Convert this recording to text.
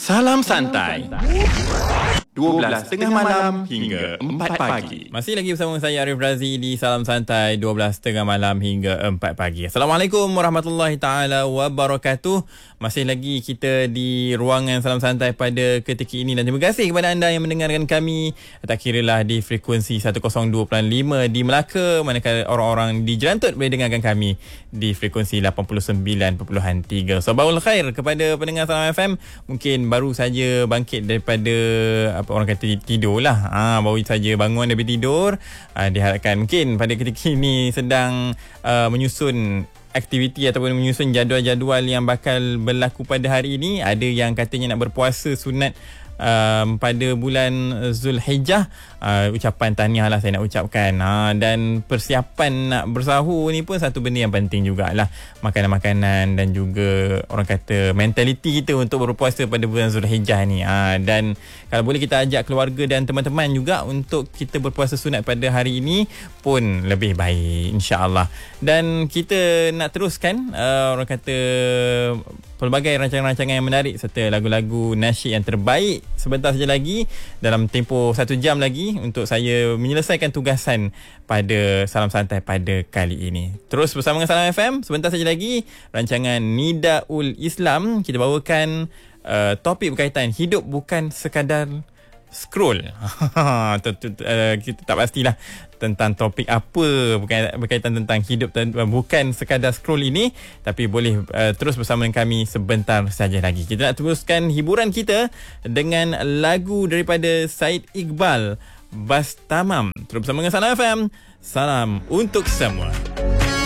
Salam santai. 12 tengah malam hingga 4 pagi. Masih lagi bersama saya Arif Razi di Salam Santai 12 tengah malam hingga 4 pagi. Assalamualaikum warahmatullahi taala wabarakatuh. Masih lagi kita di ruangan Salam Santai pada ketika ini dan terima kasih kepada anda yang mendengarkan kami tak kiralah di frekuensi 102.5 di Melaka, manakala orang-orang di Jelantut boleh dengarkan kami di frekuensi 89.3. Sabaul khair kepada pendengar Salam FM, mungkin baru saja bangkit daripada apa orang kata tidur lah, baru saja bangun daripada tidur. Diharapkan mungkin pada ketika ini sedang menyusun aktiviti ataupun menyusun jadual-jadual yang bakal berlaku pada hari ini. Ada yang katanya nak berpuasa sunat pada bulan Zulhijjah. Ucapan tahniah lah saya nak ucapkan. Dan persiapan nak bersahur ni pun satu benda yang penting jugalah. Makanan-makanan dan juga orang kata mentaliti kita untuk berpuasa pada bulan Zulhijjah ni. Dan kalau boleh kita ajak keluarga dan teman-teman juga untuk kita berpuasa sunat pada hari ini pun lebih baik, insya-Allah. Dan kita nak teruskan orang kata pelbagai rancangan-rancangan yang menarik serta lagu-lagu nasyid yang terbaik sebentar saja lagi, dalam tempoh 1 jam lagi untuk saya menyelesaikan tugasan pada Salam Santai pada kali ini. Terus bersama dengan Salam FM, sebentar saja lagi rancangan Nidaul Islam, kita bawakan topik berkaitan hidup bukan sekadar scroll. Kita tak pastilah tentang topik apa berkaitan tentang hidup bukan sekadar scroll ini, tapi boleh terus bersama dengan kami sebentar saja lagi. Kita nak teruskan hiburan kita dengan lagu daripada Said Iqbal, Bas Tamam. Terus bersama dengan Salam FM. Salam untuk semua.